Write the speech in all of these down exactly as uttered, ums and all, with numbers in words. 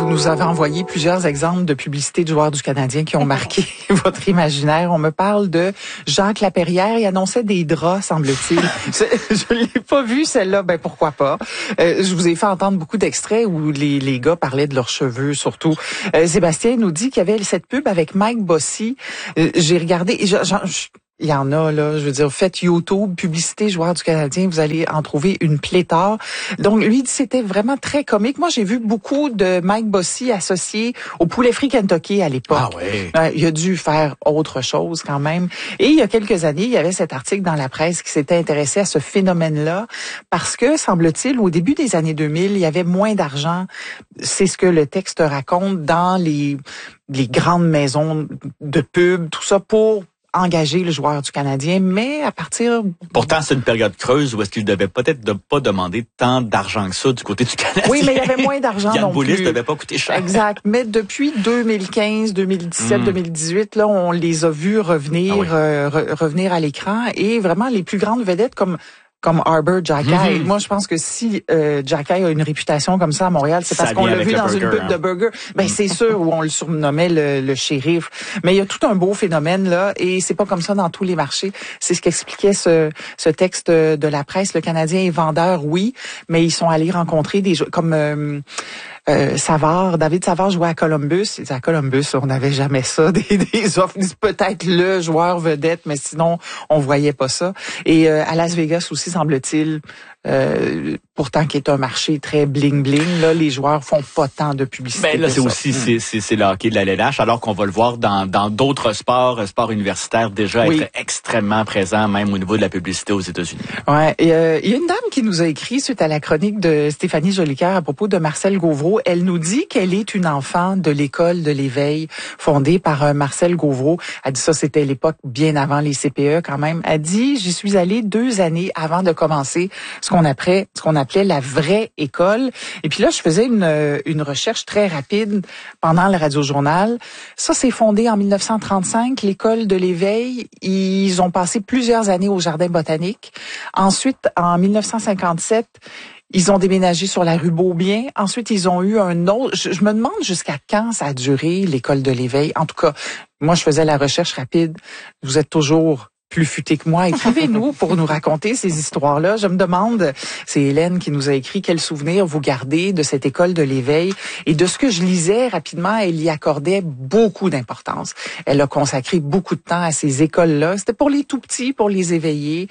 nous avez envoyé plusieurs exemples de publicités de joueurs du Canadien qui ont marqué votre imaginaire. On me parle de Jacques Lapérière. Il annonçait des draps, semble-t-il. Je ne l'ai pas vu, celle-là. Ben, pourquoi pas? Euh, je vous ai fait entendre beaucoup d'extraits où les, les gars parlaient de leurs cheveux, surtout. Euh, Sébastien nous dit qu'il y avait cette pub avec Mike Bossy. Euh, j'ai regardé... Et je, je, je, Il y en a, là, je veux dire, faites YouTube, publicité, joueur du Canadien, vous allez en trouver une pléthore. Donc, lui, c'était vraiment très comique. Moi, j'ai vu beaucoup de Mike Bossy associé au poulet frit Kentucky à l'époque. Ah oui. Euh, il a dû faire autre chose quand même. Et il y a quelques années, il y avait cet article dans la presse qui s'était intéressé à ce phénomène-là parce que, semble-t-il, au début des années deux mille, il y avait moins d'argent. C'est ce que le texte raconte dans les, les grandes maisons de pub, tout ça pour engager le joueur du Canadien, mais à partir... Pourtant, c'est une période creuse où est-ce qu'il devait peut-être de pas demander tant d'argent que ça du côté du Canadien. Oui, mais il y avait moins d'argent Yann non Boulis plus. devait pas coûter cher. Exact. Mais depuis deux mille quinze, deux mille dix-sept, mm. deux mille dix-huit, là, on les a vus revenir, ah oui. euh, re- revenir à l'écran et vraiment les plus grandes vedettes comme comme Arbor Jackay. Mm-hmm. Moi, je pense que si euh, Jackay a une réputation comme ça à Montréal, c'est parce ça qu'on l'a vu dans burger, une pub hein. de burger. Ben mm. c'est sûr où on le surnommait le, le shérif. Mais il y a tout un beau phénomène là, et c'est pas comme ça dans tous les marchés. C'est ce qu'expliquait ce, ce texte de la presse. Le Canadien est vendeur, oui, mais ils sont allés rencontrer des comme euh, Euh, Savard, David Savard jouait à Columbus. À Columbus, on n'avait jamais ça, des, des offres. Peut-être le joueur vedette, mais sinon, on voyait pas ça. Et euh, à Las Vegas aussi, semble-t-il, euh, pourtant qui est un marché très bling-bling, là, les joueurs font pas tant de publicité. Ben là, c'est ça. aussi, c'est, c'est, c'est le hockey de la L N H, alors qu'on va le voir dans, dans d'autres sports, sports universitaires, déjà oui. être extrêmement présent, même au niveau de la publicité aux États-Unis. Ouais. Il euh, y a une dame qui nous a écrit suite à la chronique de Stéphanie Jolicoeur à propos de Marcel Gauvreau. Elle nous dit qu'elle est une enfant de l'école de l'éveil fondée par euh, Marcel Gauvreau. Elle dit ça, c'était l'époque bien avant les C P E quand même. Elle dit, j'y suis allée deux années avant de commencer ce qu'on appelait, ce qu'on appelait la vraie école. Et puis là, je faisais une, une recherche très rapide pendant le radiojournal. Ça, c'est fondé en mille neuf cent trente-cinq, l'école de l'éveil. Ils ont passé plusieurs années au Jardin botanique. Ensuite, en mille neuf cent cinquante-sept, ils ont déménagé sur la rue Beaubien. Ensuite, ils ont eu un autre... Je, je me demande jusqu'à quand ça a duré, l'école de l'éveil. En tout cas, moi, je faisais la recherche rapide. Vous êtes toujours plus futé que moi. Écrivez-nous pour nous raconter ces histoires-là. Je me demande, c'est Hélène qui nous a écrit, quel souvenir vous gardez de cette école de l'éveil. Et de ce que je lisais rapidement, elle y accordait beaucoup d'importance. Elle a consacré beaucoup de temps à ces écoles-là. C'était pour les tout-petits, pour les éveiller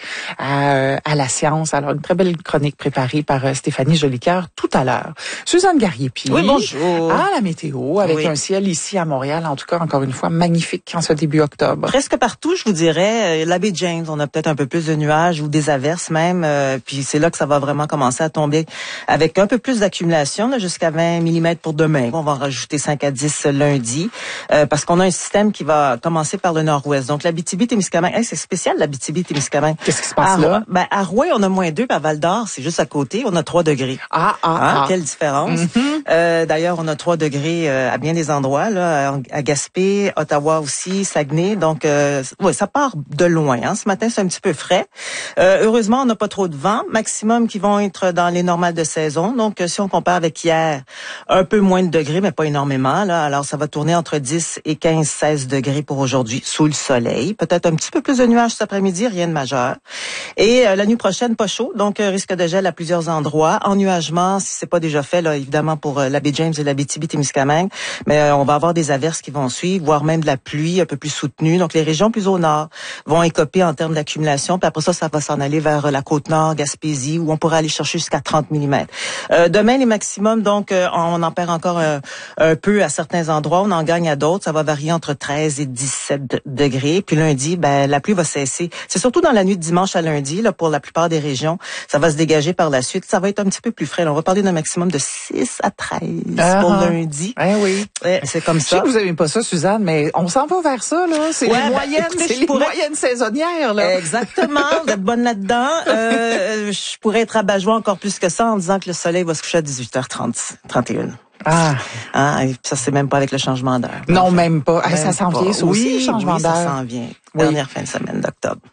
à, à la science. Alors, une très belle chronique préparée par Stéphanie Jolicoeur tout à l'heure. Suzanne Garriépi. Oui, bonjour. À la météo, avec oui. un ciel ici à Montréal, en tout cas, encore une fois, magnifique en ce début octobre. Presque partout, je vous dirais, la baie James, on a peut-être un peu plus de nuages ou des averses même, euh, puis c'est là que ça va vraiment commencer à tomber avec un peu plus d'accumulation, là, jusqu'à vingt millimètres pour demain. On va en rajouter cinq à dix lundi, euh, parce qu'on a un système qui va commencer par le nord-ouest. Donc l'Abitibi-Témiscamingue, hey, c'est spécial l'Abitibi-Témiscamingue. Qu'est-ce qui se passe à, là? Ben, à Rouyn, on a moins deux, puis à Val-d'Or, c'est juste à côté, on a trois degrés. Ah, ah, hein? ah. Quelle différence. Mm-hmm. Euh, d'ailleurs, on a trois degrés euh, à bien des endroits, là, à Gaspé, Ottawa aussi, Saguenay. Donc, euh, ouais, ça part de loin. Hein. Ce matin, c'est un petit peu frais. Euh, heureusement, on n'a pas trop de vent. Maximum qui vont être dans les normales de saison. Donc, si on compare avec hier, un peu moins de degrés, mais pas énormément. Là. Alors, ça va tourner entre dix et quinze, seize degrés pour aujourd'hui sous le soleil. Peut-être un petit peu plus de nuages cet après-midi, rien de majeur. Et euh, la nuit prochaine, pas chaud. Donc, euh, risque de gel à plusieurs endroits. Ennuagement, si c'est pas déjà fait, là, évidemment, pour euh, la baie James et l'Abitibi-Témiscamingue. Mais euh, on va avoir des averses qui vont suivre, voire même de la pluie un peu plus soutenue. Donc, les régions plus au nord vont écoper en termes d'accumulation. Puis après ça, ça va s'en aller vers la Côte-Nord, Gaspésie, où on pourra aller chercher jusqu'à trente millimètres. Euh, demain, les maximums, donc, euh, on en perd encore un, un peu à certains endroits. On en gagne à d'autres. Ça va varier entre treize et dix-sept degrés. Puis lundi, ben, la pluie va cesser. C'est surtout dans la nuit de dimanche à lundi, là, pour la plupart des régions. Ça va se dégager par la suite. Ça va être un petit peu plus frais. Là, on va parler d'un maximum de six à treize uh-huh. pour lundi. Eh oui. Ouais, c'est comme ça. Je sais que vous aimez pas ça, Suzanne, mais on s'en va vers ça, là. C'est ouais, les moyennes, écoutez, c'est les pourrais... moyennes saisonnières, là. Exactement. Vous êtes bonne là-dedans. Euh, je pourrais être abat-joie encore plus que ça en disant que le soleil va se coucher à dix-huit heures trente, trente et une. Ah. Hein, et ça, c'est même pas avec le changement d'heure. Non, enfin, même pas. Même ça s'en vient, ça oui, aussi, le changement oui, d'heure. ça s'en vient. Dernière oui. fin de semaine d'octobre.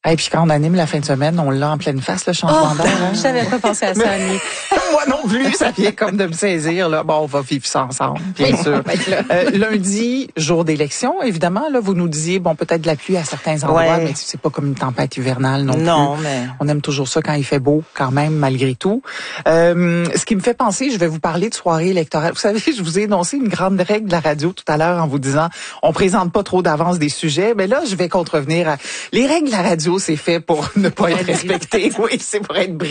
Et puis quand on anime la fin de semaine, on l'a en pleine face, le changement oh, d'air. Hein? Je n'avais pas pensé à ça, Annie. Moi non plus, ça vient comme de me saisir. Là. Bon, on va vivre ça ensemble, bien oui, sûr. Euh, lundi, jour d'élection, évidemment, là, vous nous disiez, bon, peut-être de la pluie à certains endroits, ouais. mais c'est pas comme une tempête hivernale non, non plus. mais... On aime toujours ça quand il fait beau, quand même, malgré tout. Euh, ce qui me fait penser, je vais vous parler de soirée électorale. Vous savez, je vous ai énoncé une grande règle de la radio tout à l'heure en vous disant, on présente pas trop d'avance des sujets, mais là, je vais contrevenir à... Les règles de la radio, c'est fait pour ne pas être respecté. Oui, c'est pour être brillant.